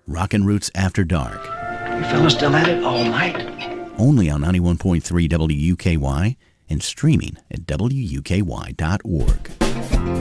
Rockin' Roots After Dark. You fellas still at it all night? Only on 91.3 WUKY and streaming at WUKY.org.